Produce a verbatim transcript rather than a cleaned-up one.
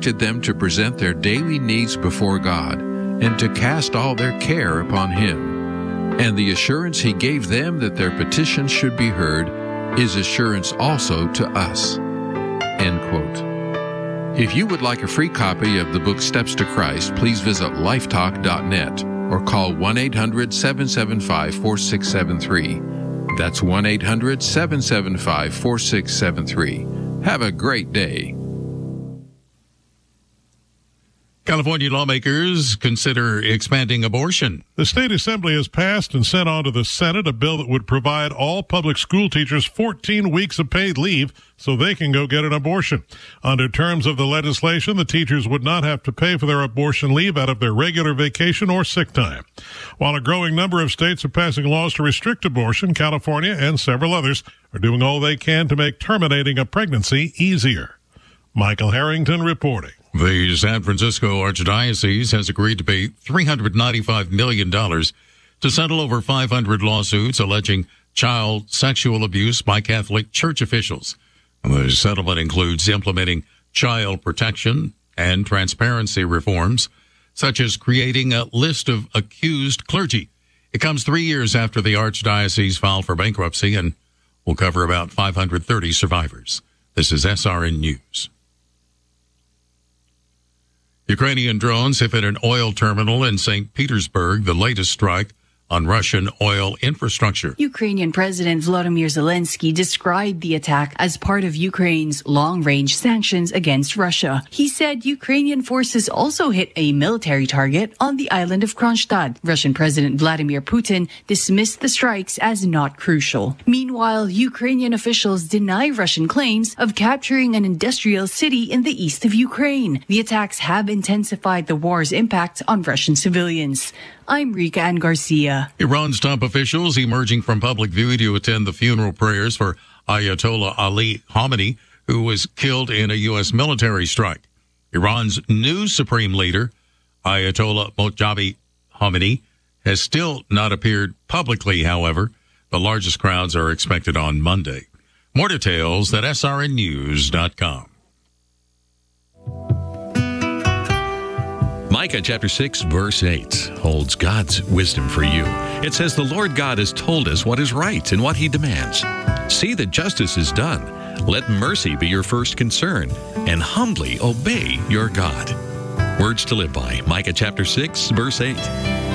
directed them to present their daily needs before God and to cast all their care upon Him. And the assurance He gave them that their petitions should be heard is assurance also to us." End quote. If you would like a free copy of the book Steps to Christ, please visit lifetalk dot net or call one eight hundred, seven seven five, four six seven three. That's one eight hundred, seven seven five, four six seven three. Have a great day. California lawmakers consider expanding abortion. The state assembly has passed and sent on to the Senate a bill that would provide all public school teachers fourteen weeks of paid leave so they can go get an abortion. Under terms of the legislation, the teachers would not have to pay for their abortion leave out of their regular vacation or sick time. While a growing number of states are passing laws to restrict abortion, California and several others are doing all they can to make terminating a pregnancy easier. Michael Harrington reporting. The San Francisco Archdiocese has agreed to pay three hundred ninety-five million dollars to settle over five hundred lawsuits alleging child sexual abuse by Catholic Church officials. The settlement includes implementing child protection and transparency reforms, such as creating a list of accused clergy. It comes three years after the Archdiocese filed for bankruptcy and will cover about five hundred thirty survivors. This is S R N News. Ukrainian drones have hit an oil terminal in Saint Petersburg, the latest strike on Russian oil infrastructure. Ukrainian President Volodymyr Zelensky described the attack as part of Ukraine's long-range sanctions against Russia. He said Ukrainian forces also hit a military target on the island of Kronstadt. Russian President Vladimir Putin dismissed the strikes as not crucial. Meanwhile, Ukrainian officials deny Russian claims of capturing an industrial city in the east of Ukraine. The attacks have intensified the war's impact on Russian civilians. I'm Rika Ann Garcia. Iran's top officials emerging from public view to attend the funeral prayers for Ayatollah Ali Khamenei, who was killed in a U S military strike. Iran's new supreme leader, Ayatollah Mojtaba Khamenei, has still not appeared publicly, however. The largest crowds are expected on Monday. More details at S R N news dot com. Micah chapter six, verse eight holds God's wisdom for you. It says, "The Lord God has told us what is right and what He demands. See that justice is done. Let mercy be your first concern, and humbly obey your God." Words to live by, Micah chapter six, verse eight.